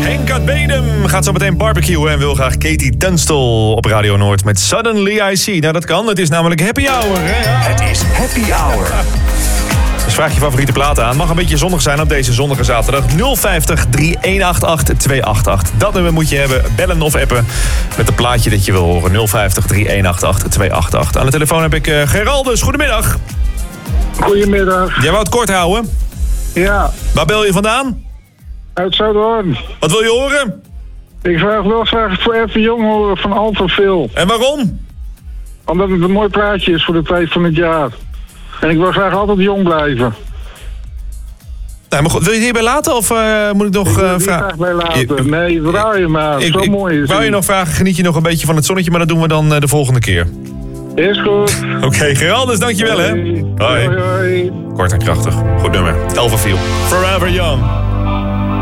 Henk Bedem gaat zo meteen barbecuen en wil graag Katie Tunstall op Radio Noord met Suddenly I See. Nou, dat kan. Het is namelijk happy hour. Hè? Het is happy hour. Dus vraag je favoriete platen aan. Mag een beetje zonnig zijn op deze zonnige zaterdag. 050 3188 288. Dat nummer moet je hebben. Bellen of appen met een plaatje dat je wil horen. 050 3188 288. Aan de telefoon heb ik Geraldus. Goedemiddag. Goedemiddag. Jij wou het kort houden? Ja. Waar bel je vandaan? Uit Zuidhoorn. Wat wil je horen? Ik wil graag voor even jong horen van Alphaville. En waarom? Omdat het een mooi plaatje is voor de tijd van het jaar. En ik wil graag altijd jong blijven. Nou, maar goed, wil je het hierbij laten of moet ik nog Ik wil vragen? graag bij laten. Nee, draai je maar. Zo mooi is het. Wou je nog vragen, geniet je nog een beetje van het zonnetje, maar dat doen we dan de volgende keer. Is goed. Oké, Geraldus, dankjewel hè. Hoi. Hoi. Hoi. Kort en krachtig. Goed nummer. Alphaville. Forever Young.